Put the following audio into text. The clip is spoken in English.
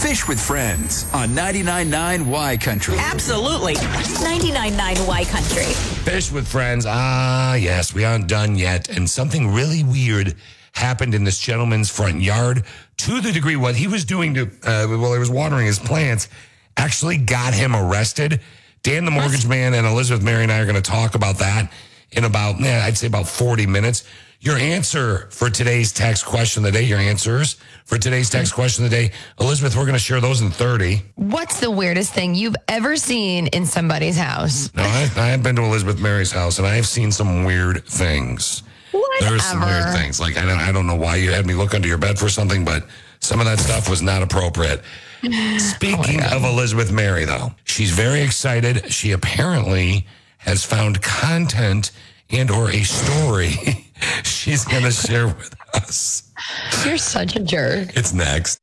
Fish with Friends on 99.9 Y Country. Absolutely. 99.9 Y Country. Fish with Friends. Yes, we aren't done yet. And something really weird happened in this gentleman's front yard, to the degree what he was doing to while he was watering his plants actually got him arrested. Dan, the mortgage man, and Elizabeth, Mary, and I are going to talk about that in about, I'd say about 40 minutes. Your answer for today's text question of the day, your answers for today's text question of the day, Elizabeth, we're going to share those in 30. What's the weirdest thing you've ever seen in somebody's house? No, I have been to Elizabeth Mary's house, and I have seen some weird things. There's some weird things. Like, I don't know why you had me look under your bed for something, but some of that stuff was not appropriate. Speaking of Elizabeth Mary, though, she's very excited. She apparently has found content and or a story she's going to share with us. You're such a jerk. It's next.